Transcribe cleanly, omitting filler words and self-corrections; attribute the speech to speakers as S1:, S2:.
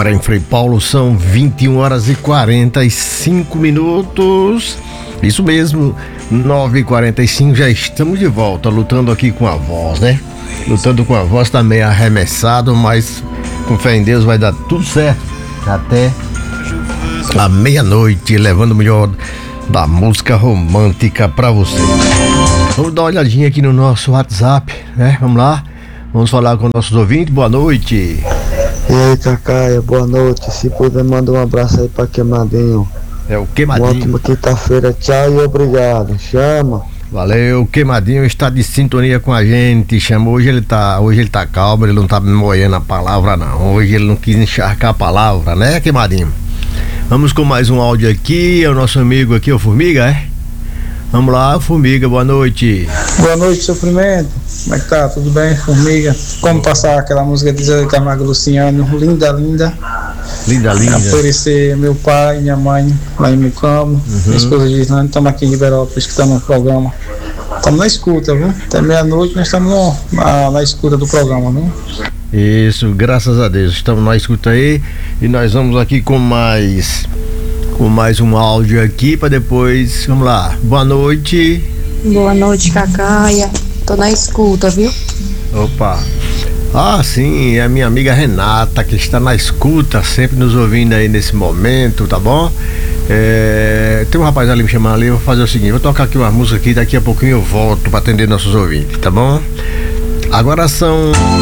S1: Câmara em Frei Paulo, são 21 horas e 45 minutos. Isso mesmo, 9h45, já estamos de volta, lutando aqui com a voz, né? Lutando com a voz, tá meio arremessado, mas com fé em Deus vai dar tudo certo. Até a meia-noite, levando o melhor da música romântica pra você. Vamos dar uma olhadinha aqui no nosso WhatsApp, né? Vamos lá, vamos falar com nossos ouvintes. Boa noite.
S2: E aí, Cacaia, boa noite. Se puder, manda um abraço aí pra Queimadinho.
S1: É o Queimadinho.
S2: Uma ótima quinta-feira, tchau e obrigado. Chama.
S1: Valeu, o Queimadinho está de sintonia com a gente. Chamou, hoje ele tá calmo, ele não tá moendo a palavra não. Hoje ele não quis encharcar a palavra, né, Queimadinho? Vamos com mais um áudio aqui, é o nosso amigo aqui, o Formiga, é? Vamos lá, Formiga, boa noite.
S3: Boa noite, Sofrimento. Como é que tá? Tudo bem, Formiga? Como passar aquela música de Zé Camargo Luciano, Linda, Linda.
S1: Linda, linda.
S3: Oferecer meu pai, minha mãe, lá em Micamo, minha esposa Gislane, estamos aqui em Riberópolis, escutando o programa. Estamos na escuta, viu? Até meia-noite nós estamos na escuta do programa, viu?
S1: Isso, graças a Deus, estamos na escuta aí e nós vamos aqui com mais um áudio aqui para depois, vamos lá, boa noite.
S4: Boa noite, Cacaia, tô na escuta, viu?
S1: Opa, sim, é a minha amiga Renata que está na escuta, sempre nos ouvindo aí nesse momento, tá bom? Tem um rapaz ali me chamando ali, eu vou fazer o seguinte, vou tocar aqui uma música aqui, daqui a pouquinho eu volto para atender nossos ouvintes, tá bom? Agora são